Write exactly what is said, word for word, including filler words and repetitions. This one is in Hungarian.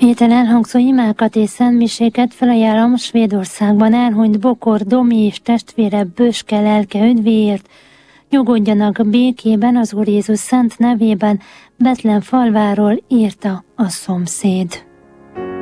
Héten elhangzó imákat és szentmiséket felajánlom Svédországban elhunyt Bokor Domi és testvére Böske lelke üdvéért. Nyugodjanak békében az Úr Jézus szent nevében, Betlen falváról, írta a szomszéd.